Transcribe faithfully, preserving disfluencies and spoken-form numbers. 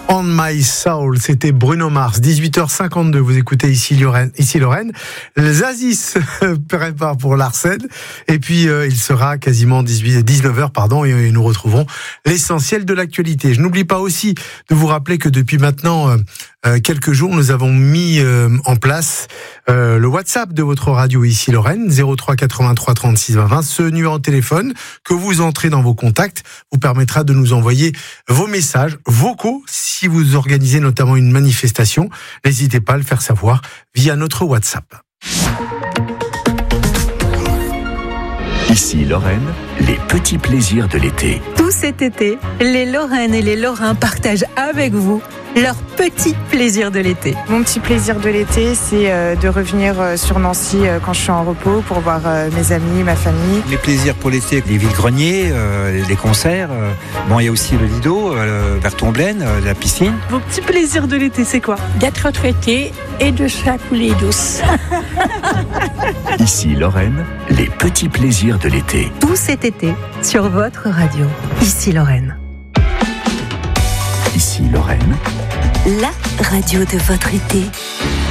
On My Soul, c'était Bruno Mars. dix-huit heures cinquante-deux, vous écoutez ici Lorraine. Ici Lorraine. Zazie se prépare pour Larsen. Et puis, euh, il sera quasiment dix-neuf heures, pardon, et, et nous retrouverons l'essentiel de l'actualité. Je n'oublie pas aussi de vous rappeler que depuis maintenant euh, euh, quelques jours, nous avons mis euh, en place euh, le WhatsApp de votre radio ici Lorraine, zéro trois quatre-vingt-trois trente-six vingt vingt. Ce numéro de téléphone que vous entrez dans vos contacts vous permettra de nous envoyer vos messages vocaux. Si vous organisez notamment une manifestation, n'hésitez pas à le faire savoir via notre WhatsApp. Ici Lorraine, les petits plaisirs de l'été. Tout cet été, les Lorraines et les Lorrains partagent avec vous leurs petits plaisirs de l'été. Mon petit plaisir de l'été, c'est euh, de revenir euh, sur Nancy euh, quand je suis en repos pour voir euh, mes amis, ma famille. Les plaisirs pour l'été, les vides-greniers, euh, les concerts. Euh, bon, il y a aussi le Lido, euh, vers Tomblaine, euh, la piscine. Vos petits plaisirs de l'été, c'est quoi ? D'être retraité et de se la couler douce. Ici Lorraine, les petits plaisirs de l'été. Tout cet été, sur votre radio. Ici Lorraine. Ici Lorraine, la radio de votre été.